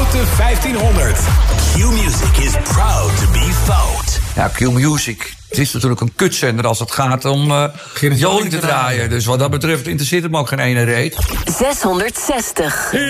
Foute 1500. Q-Music is proud to be fout. Ja, Q-Music. Het is natuurlijk een kutzender als het gaat om Joling te draaien. Dus wat dat betreft interesseert het me ook geen ene reet. 660.